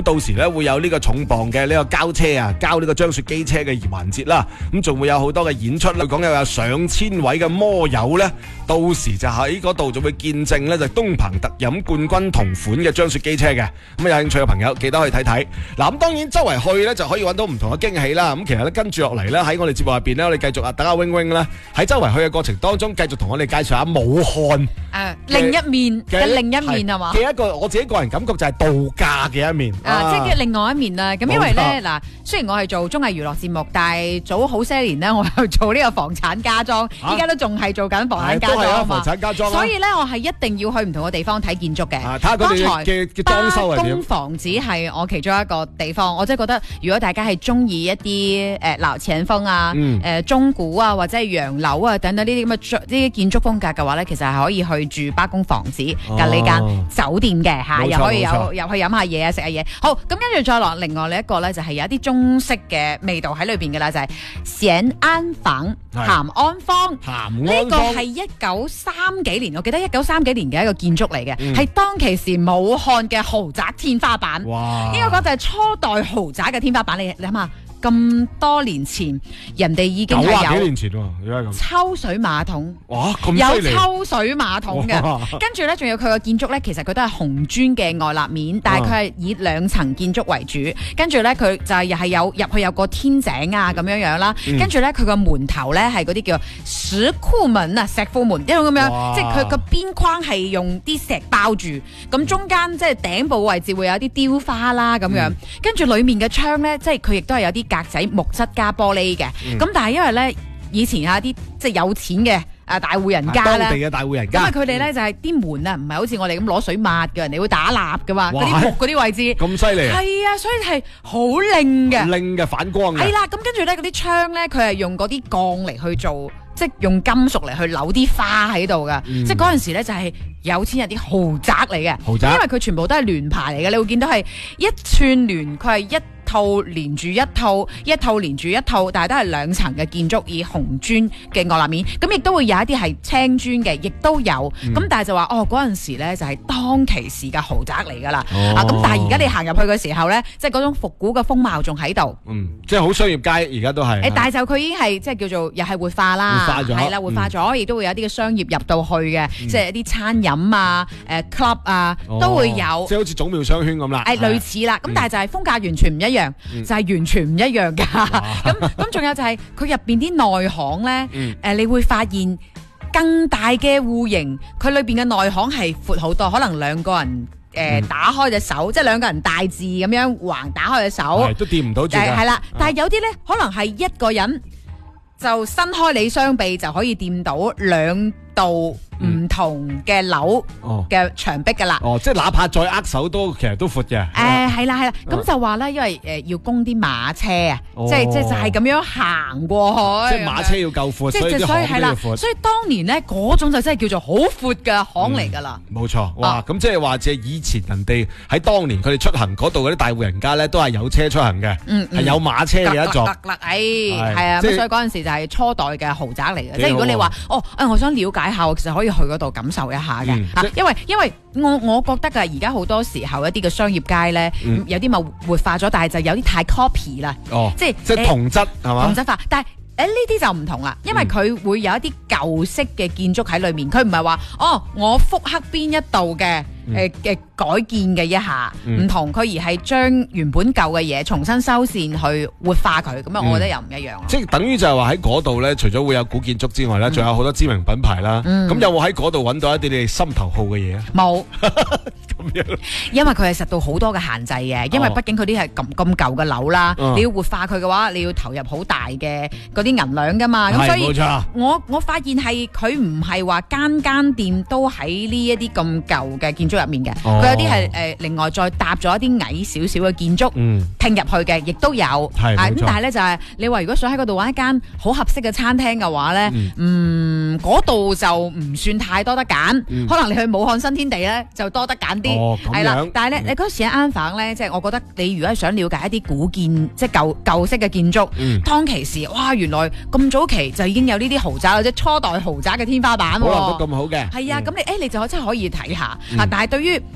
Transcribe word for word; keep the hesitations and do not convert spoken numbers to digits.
到時咧會有呢個重磅嘅呢個交車啊，交呢個張雪機車嘅環節啦。咁仲會有好多嘅演出啦，講又有上千位嘅摩友咧，到時就喺嗰度就會見證咧就東鵬特飲冠軍同款嘅張雪機車嘅。咁有興趣嘅朋友記得去睇睇。嗱，咁當然周圍去咧就可以揾到唔同嘅驚喜啦。咁其實咧跟住落嚟咧喺我哋節目入邊咧，我哋繼續啊等阿 wing wing 咧喺周圍去嘅過程當中，繼續同我哋介紹下武漢誒另一面嘅另一面係嘛？ 嘅一個我自己個人感覺就係度假嘅一面啊，即係另外一面啦。咁因為咧嗱，雖然我係做綜藝娛樂節目，但係早好些年咧，我又做呢個房產家裝，依家都仲係做緊房產家裝啊嘛。 房產家裝， 所以咧我係一定要去唔同嘅地方睇建築嘅。 睇下佢哋嘅嘅裝修係點。 八公房子係我其中一個地方，我真係覺得如果大家係中意一啲誒老前鋒啊、誒中古啊或者係洋樓啊等等呢啲咁嘅呢啲建築風格嘅話咧，其實係可以去住八公房子隔呢間酒店嘅嚇，又可以有入去飲下嘢啊、食下嘢。好，咁跟住再落另外呢一個咧，就係有一啲中式嘅味道喺裏邊嘅啦，就係咸安房、咸安坊。呢個係一九三幾年，我記得一九三幾年嘅一個建築嚟嘅，係、嗯、當其時武漢嘅豪宅天花板。哇！呢個就係初代豪宅嘅天花板。你你諗下，咁多年前人哋已經係有九十幾年前喎， 抽水馬桶。 哇！咁有抽水馬桶嘅，跟住咧仲有佢個建築咧，其實佢都係紅磚嘅外立面，但係佢係以兩層建築為主。跟住咧佢就係又係有入去有個天井啊咁樣樣啦。跟住咧佢個門頭咧係嗰啲叫石庫門啊，石庫門一種咁樣，即係佢個邊框係用啲石包住，咁中間即係頂部位置會有啲雕花啦咁樣。跟住裡面嘅窗咧，即係佢亦都係有啲格仔木質加玻璃嘅。咁但係因為咧以前有啲即係有錢嘅。啊！大戶人家咧， 當地嘅大戶人家， 因為佢哋咧就係啲門啊，唔係好似我哋咁攞水抹嘅，人哋會打蠟嘅嘛，嗰啲木嗰啲位置咁犀利， 係啊，所以係好靚嘅， 靚嘅反光嘅， 係啦。咁跟住咧嗰啲窗咧，佢係用嗰啲鋼嚟去做，即係用金屬嚟去扭啲花喺度噶，即係嗰陣時咧就係有錢人啲豪宅嚟嘅，豪宅，因為佢全部都係聯排嚟嘅，你會見到係一串聯，佢係一套連住一套，一套連住一套，但係都係兩層嘅建築，以紅磚嘅外立面，咁亦都會有一啲係青磚嘅，亦都有。咁、嗯、但係就話哦，嗰陣時咧就係當其時嘅豪宅嚟噶啦。哦、啊，咁但係而家你行入去嘅時候咧，即係嗰種復古嘅風貌仲喺度。 嗯，即係好商業街，而家都係。誒， 但係就佢已經係即係叫做又係活化啦， 活化咗，係啦，活化咗，亦、嗯、都會有啲嘅商業入到去嘅，嗯、即係一啲餐飲啊、誒、呃、club 啊、哦、都會有。 即係好似總廟商圈咁啦。 誒，類似啦，咁、嗯、但係就係風格完全唔一樣。嗯、就係完全唔一樣噶，咁咁仲有就係佢入邊啲內巷咧，誒、嗯呃，你會發現更大嘅戶型，佢裏邊嘅內巷係闊好多，可能兩個人誒、呃嗯、打開隻手，即係兩個人大字咁樣橫打開隻手， 都掂唔到住嘅， 係啦。但係有啲咧，可能係一個人就伸開你雙臂就可以掂到兩道。唔同嘅樓嘅牆壁噶啦， 哦，即係哪怕再握手都其實都闊嘅。 誒係啦係啦，咁就話咧，因為誒要供啲馬車啊，即係即係就係咁樣行過去。 即係馬車要夠闊， 即係所以所以係啦，所以當年咧嗰種就真係叫做好闊嘅巷嚟噶啦。 冇錯，哇！咁即係話即係以前人哋喺當年佢哋出行嗰度嗰啲大戶人家咧，都係有車出行嘅，係有馬車嘅一座。誒係啊，咁所以嗰陣時就係初代嘅豪宅嚟嘅。即係如果你話哦，誒我想了解下，其實可以。去嗰度感受一下嘅、嗯啊，因為因為我我覺得噶，而家好多時候一啲嘅商業街咧，嗯、有啲咪活化咗，但係就有啲太 copy 啦，哦，即係即係同質係嘛， 同質化，但係。誒呢啲就唔同啦，因為佢會有一啲舊式嘅建築喺裏面，佢唔係話哦，我復刻邊一度嘅誒嘅改建嘅一下，唔、嗯、同佢而係將原本舊嘅嘢重新修繕去活化佢，咁樣、嗯、我覺得又唔一樣。即係等於就係話喺嗰度咧，除咗會有古建築之外咧，仲、嗯、有好多知名品牌啦。咁、嗯、有冇喺嗰度揾到一啲你哋心頭好嘅嘢啊？ 冇。咁樣，因為佢係實到好多嘅限制嘅，因為畢竟佢啲係咁咁舊嘅樓啦，哦、你要活化佢嘅話，你要投入好大嘅嗰啲銀兩噶嘛，咁所以我我發現係佢唔係話間間店都喺呢一啲咁舊嘅建築入面嘅，佢、哦、有啲係誒另外再搭咗一啲矮少少嘅建築拼入去嘅，亦都有，係咁但係咧就係、是、你話如果想喺嗰度揾一間好合適嘅餐廳嘅話咧，嗯嗰度、嗯、就唔算太多得揀，嗯、可能你去武漢新天地咧就多得揀啲。係啦、哦，但係咧，你嗰時喺安房咧，即係我覺得你如果係想了解一啲古建，即係舊舊式嘅建築，嗯、當其時，哇，原來咁早期就已經有呢啲豪宅或者初代豪宅嘅天花板，可能都咁好嘅。 係啊，咁、嗯、你誒，你就真係可以睇下啊！但係對於